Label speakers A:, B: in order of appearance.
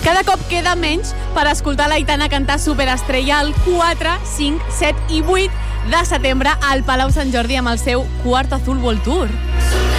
A: Cada cop queda menys per escoltar l'Aitana cantar Superestrella el 4, 5, 7 i 8 de setembre al Palau Sant Jordi amb el seu Cuarto Azul World Tour.